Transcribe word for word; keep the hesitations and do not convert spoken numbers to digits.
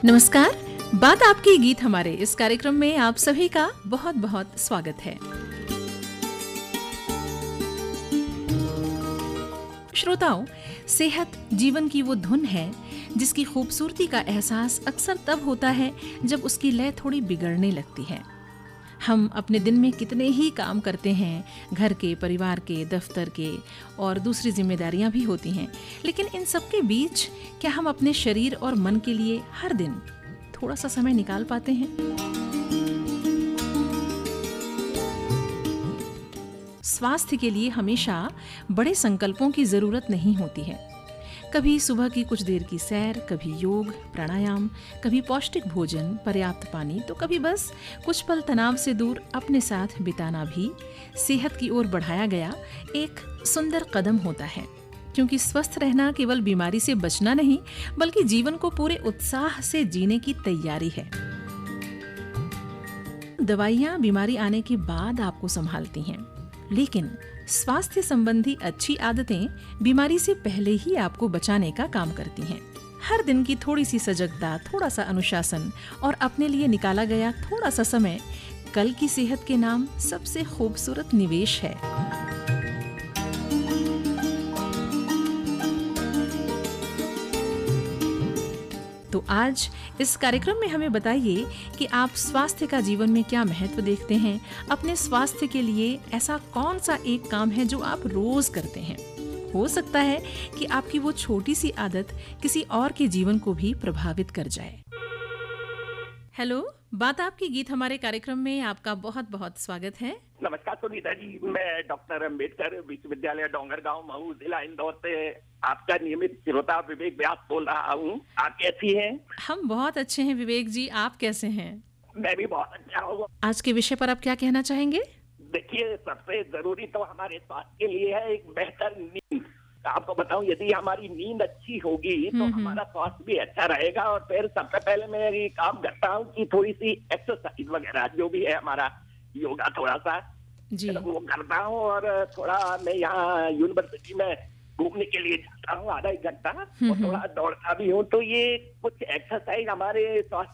नमस्कार, बात आपकी गीत हमारे इस कार्यक्रम में आप सभी का बहुत बहुत स्वागत है। श्रोताओं, सेहत जीवन की वो धुन है जिसकी खूबसूरती का एहसास अक्सर तब होता है जब उसकी लय थोड़ी बिगड़ने लगती है। हम अपने दिन में कितने ही काम करते हैं, घर के, परिवार के, दफ्तर के और दूसरी जिम्मेदारियां भी होती हैं, लेकिन इन सब के बीच क्या हम अपने शरीर और मन के लिए हर दिन थोड़ा सा समय निकाल पाते हैं? स्वास्थ्य के लिए हमेशा बड़े संकल्पों की जरूरत नहीं होती है। कभी सुबह की कुछ देर की सैर, कभी योग, प्राणायाम, कभी पौष्टिक भोजन, पर्याप्त पानी, तो कभी बस कुछ पल तनाव से दूर अपने साथ बिताना भी सेहत की ओर बढ़ाया गया एक सुंदर कदम होता है। क्योंकि स्वस्थ रहना केवल बीमारी से बचना नहीं, बल्कि जीवन को पूरे उत्साह से जीने की तैयारी है। दवाइयाँ बीमारी आने के बाद आपको संभालती हैं, लेकिन स्वास्थ्य संबंधी अच्छी आदतें बीमारी से पहले ही आपको बचाने का काम करती हैं। हर दिन की थोड़ी सी सजगता, थोड़ा सा अनुशासन और अपने लिए निकाला गया थोड़ा सा समय कल की सेहत के नाम सबसे खूबसूरत निवेश है। तो आज इस कार्यक्रम में हमें बताइए कि आप स्वास्थ्य का जीवन में क्या महत्व देखते हैं। अपने स्वास्थ्य के लिए ऐसा कौन सा एक काम है जो आप रोज करते हैं। हो सकता है कि आपकी वो छोटी सी आदत किसी और के जीवन को भी प्रभावित कर जाए। हेलो, बात आपकी गीत हमारे कार्यक्रम में आपका बहुत बहुत स्वागत है। नमस्कार सुनीता जी, मैं डॉक्टर अम्बेडकर विश्वविद्यालय डोंगरगांव महू जिला इंदौर से आपका नियमित श्रोता विवेक व्यास बोल रहा हूँ। आप कैसी हैं? हम बहुत अच्छे हैं विवेक जी, आप कैसे हैं? मैं भी बहुत अच्छा हूँ। आज के विषय पर आप क्या कहना चाहेंगे? देखिए, सबसे जरूरी तो हमारे स्वास्थ्य के लिए है एक बेहतर नींद। आपको बताऊं, यदि हमारी नींद अच्छी होगी तो हमारा स्वास्थ्य भी अच्छा रहेगा। और फिर सबसे पहले मैं ये काम करता हूँ कि थोड़ी सी एक्सरसाइज वगैरह जो भी है, हमारा योगा थोड़ा सा जी। वो करता हूँ। और थोड़ा मैं यहाँ यूनिवर्सिटी में घूमने के लिए जाता हूँ आधा एक घंटा, और थोड़ा दौड़ता भी हूँ। तो ये कुछ एक्सरसाइज हमारे स्वास्थ्य